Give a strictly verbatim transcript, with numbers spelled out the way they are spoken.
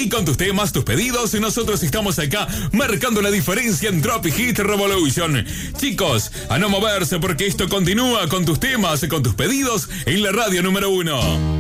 con tus temas, tus pedidos, nosotros estamos acá marcando la diferencia en Drop Hit Revolution. Chicos, a no moverse porque esto continúa con tus temas, con tus pedidos en la radio número uno.